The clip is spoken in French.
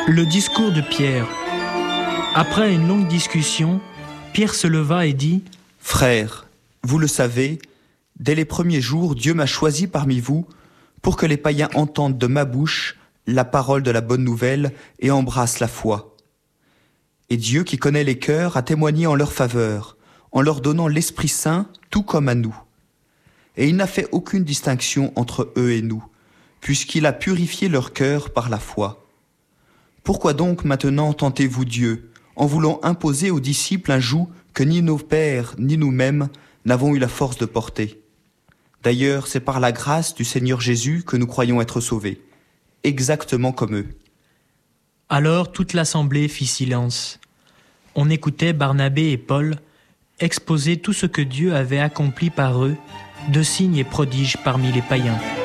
Le discours de Pierre. Après une longue discussion, Pierre se leva et dit : « Frères, vous le savez, dès les premiers jours, Dieu m'a choisi parmi vous pour que les païens entendent de ma bouche la parole de la bonne nouvelle et embrassent la foi. Et Dieu, qui connaît les cœurs, a témoigné en leur faveur, en leur donnant l'Esprit Saint, tout comme à nous. Et il n'a fait aucune distinction entre eux et nous, puisqu'il a purifié leur cœur par la foi. Pourquoi donc maintenant tentez-vous Dieu, en voulant imposer aux disciples un joug que ni nos pères ni nous-mêmes n'avons eu la force de porter? D'ailleurs, c'est par la grâce du Seigneur Jésus que nous croyons être sauvés, exactement comme eux. » Alors toute l'assemblée fit silence. On écoutait Barnabé et Paul exposer tout ce que Dieu avait accompli par eux, de signes et prodiges parmi les païens.